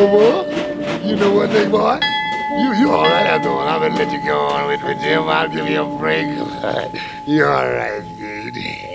what? You know what, big boy? You all right after all. I'm gonna let you go on with Jim. I'll give you a break. You all right, dude.